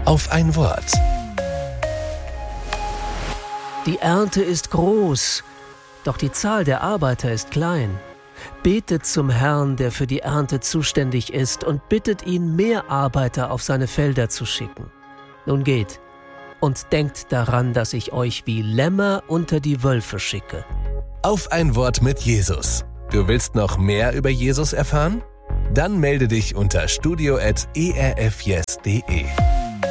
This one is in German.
Auf ein Wort. Die Ernte ist groß, doch die Zahl der Arbeiter ist klein. Betet zum Herrn, der für die Ernte zuständig ist, und bittet ihn, mehr Arbeiter auf seine Felder zu schicken. Nun geht und denkt daran, dass ich euch wie Lämmer unter die Wölfe schicke. Auf ein Wort mit Jesus. Du willst noch mehr über Jesus erfahren? Dann melde dich unter studio@erfyes.de.